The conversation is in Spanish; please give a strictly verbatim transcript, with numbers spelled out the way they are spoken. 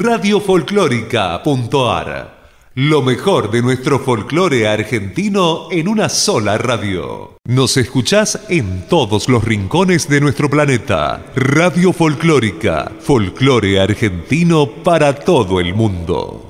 radio folclórica punto a r. Lo mejor de nuestro folclore argentino en una sola radio. Nos escuchás en todos los rincones de nuestro planeta. Radio Folclórica, folclore argentino para todo el mundo.